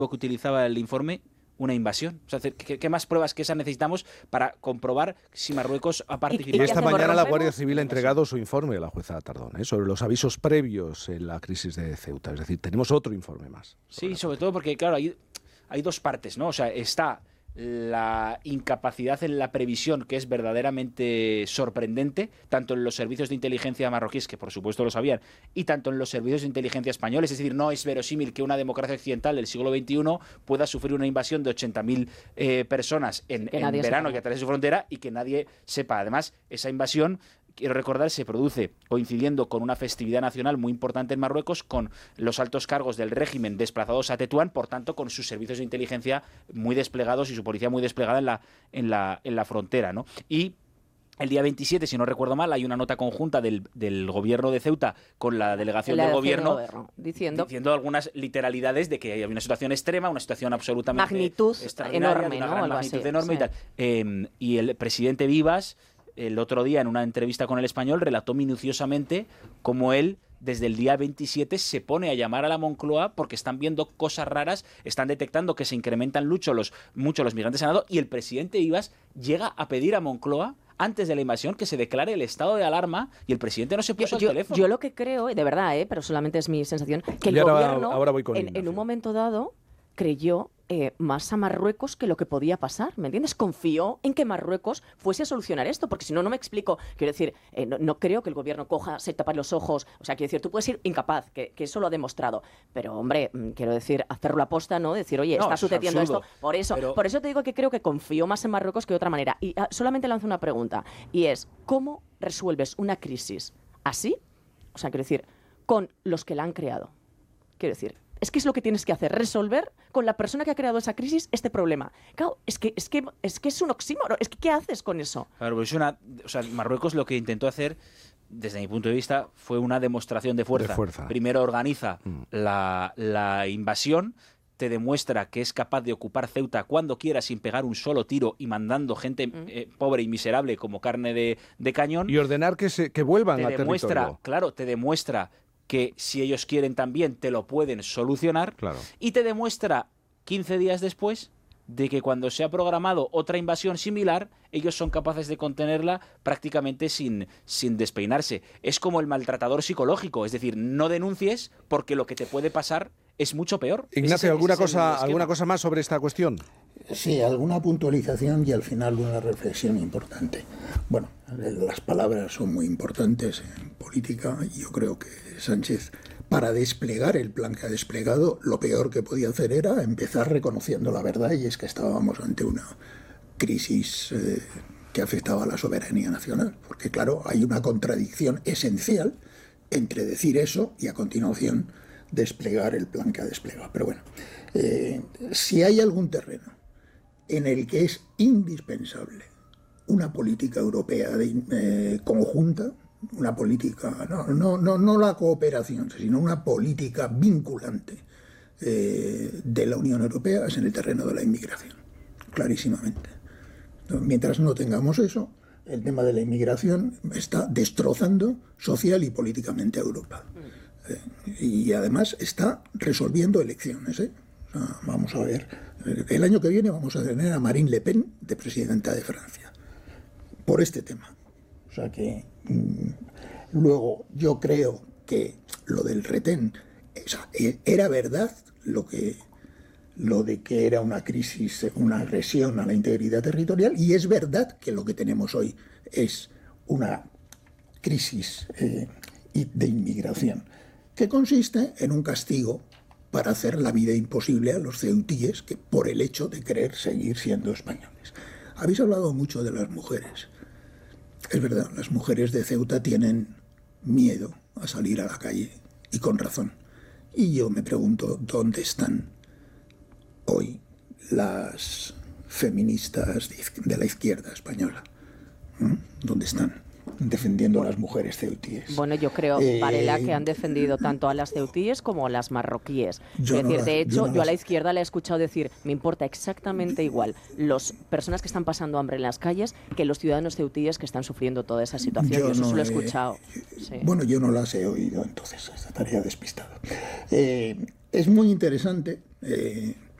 que utilizaba el informe una invasión. O sea, ¿qué más pruebas que esas necesitamos para comprobar si Marruecos ha participado? Y esta mañana la Guardia Civil ha entregado su informe a la jueza Tardón, sobre los avisos previos en la crisis de Ceuta. Es decir, tenemos otro informe más. Sí, sobre todo porque, claro, hay dos partes, ¿no? O sea, está la incapacidad en la previsión, que es verdaderamente sorprendente, tanto en los servicios de inteligencia marroquíes, que por supuesto lo sabían, y tanto en los servicios de inteligencia españoles. Es decir, no es verosímil que una democracia occidental del siglo XXI pueda sufrir una invasión de 80.000 personas en verano que atraviese su frontera y que nadie sepa. Además, esa invasión, quiero recordar, se produce coincidiendo con una festividad nacional muy importante en Marruecos, con los altos cargos del régimen desplazados a Tetuán, por tanto, con sus servicios de inteligencia muy desplegados y su policía muy desplegada en la frontera, ¿no? Y el día 27, si no recuerdo mal, hay una nota conjunta del gobierno de Ceuta con la delegación del gobierno diciendo algunas literalidades de que hay una situación extrema, una situación absolutamente magnitud extraordinaria, enorme, de una ¿no? gran magnitud enorme, sí. Y tal. Y el presidente Vivas, el otro día en una entrevista con El Español, relató minuciosamente cómo él desde el día 27 se pone a llamar a la Moncloa porque están viendo cosas raras, están detectando que se incrementan mucho los migrantes en nado, y el presidente Vivas llega a pedir a Moncloa antes de la invasión que se declare el estado de alarma, y el presidente no se puso al teléfono. Yo lo que creo, de verdad, pero solamente es mi sensación, que el gobierno en un momento dado creyó más a Marruecos que lo que podía pasar, ¿me entiendes? Confió en que Marruecos fuese a solucionar esto, porque si no, no me explico. Quiero decir, no creo que el gobierno coja, se tapa los ojos. O sea, quiero decir, tú puedes ser incapaz, que eso lo ha demostrado. Pero, hombre, quiero decir, hacerlo la posta, ¿no? Decir, oye, está sucediendo esto. Por eso te digo que creo que confió más en Marruecos que de otra manera. Y solamente lanzo una pregunta, y es, ¿cómo resuelves una crisis así? O sea, quiero decir, con los que la han creado. Quiero decir, es que es lo que tienes que hacer, resolver con la persona que ha creado esa crisis este problema. Claro, es que es un oxímoron. Es que, ¿qué haces con eso? Claro, pues Marruecos lo que intentó hacer, desde mi punto de vista, fue una demostración de fuerza. Primero organiza la invasión, te demuestra que es capaz de ocupar Ceuta cuando quiera sin pegar un solo tiro y mandando gente pobre y miserable como carne de cañón. Y ordenar que vuelvan a territorio. Claro, te demuestra que si ellos quieren también te lo pueden solucionar, y te demuestra 15 días después de que cuando se ha programado otra invasión similar, ellos son capaces de contenerla prácticamente sin despeinarse. Es como el maltratador psicológico, es decir, no denuncies porque lo que te puede pasar es mucho peor. Ignacio, ¿alguna cosa más sobre esta cuestión? Sí, alguna puntualización y al final una reflexión importante. Bueno, las palabras son muy importantes en política y yo creo que Sánchez, para desplegar el plan que ha desplegado, lo peor que podía hacer era empezar reconociendo la verdad, y es que estábamos ante una crisis que afectaba a la soberanía nacional. Porque claro, hay una contradicción esencial entre decir eso y a continuación desplegar el plan que ha desplegado. Pero bueno, si hay algún terreno en el que es indispensable una política europea conjunta, una política, no la cooperación, sino una política vinculante de la Unión Europea, es en el terreno de la inmigración, clarísimamente. Entonces, mientras no tengamos eso, el tema de la inmigración está destrozando social y políticamente a Europa. Y además está resolviendo elecciones, O sea, vamos a ver, el año que viene vamos a tener a Marine Le Pen de presidenta de Francia por este tema. O sea que luego yo creo que lo del retén, era verdad lo de que era una crisis, una agresión a la integridad territorial, y es verdad que lo que tenemos hoy es una crisis de inmigración que consiste en un castigo para hacer la vida imposible a los ceutíes que por el hecho de querer seguir siendo españoles. Habéis hablado mucho de las mujeres. Es verdad, las mujeres de Ceuta tienen miedo a salir a la calle, y con razón. Y yo me pregunto, ¿dónde están hoy las feministas de la izquierda española? ¿Dónde están defendiendo a las mujeres ceutíes? Bueno, yo creo, Varela, que han defendido tanto a las ceutíes como a las marroquíes. De hecho, yo a la izquierda le he escuchado decir, me importa exactamente igual las personas que están pasando hambre en las calles que los ciudadanos ceutíes que están sufriendo toda esa situación. Yo eso lo he escuchado. Sí. Bueno, yo no las he oído, entonces estaría despistado. Es muy interesante